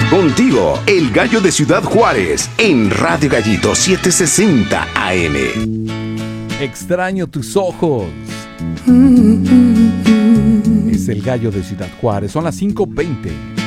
Contigo, el gallo de Ciudad Juárez, en Radio Gallito 760 AM. Extraño tus ojos. Es el gallo de Ciudad Juárez. Son las 5:20.